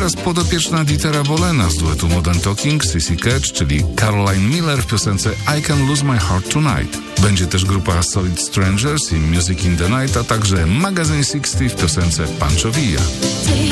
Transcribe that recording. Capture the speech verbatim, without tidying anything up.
teraz podopieczna Dietera Bolena z duetu Modern Talking, Sissy Catch, czyli Caroline Miller w piosence I Can Lose My Heart Tonight. Będzie też grupa Solid Strangers i Music in the Night, a także Magazine sześćdziesiąt w piosence Panchovilla.